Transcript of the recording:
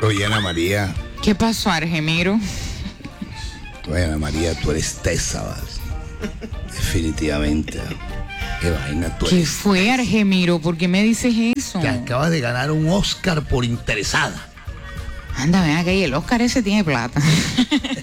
Oye, Ana María. ¿Qué pasó, Argemiro? Oye, Ana María, tú eres tesa, ¿vale? Definitivamente. Qué vaina tú eres. ¿Qué fue, Argemiro? ¿Por qué me dices eso? Te acabas de ganar un Oscar por interesada. Anda, ven acá, y el Oscar ese tiene plata.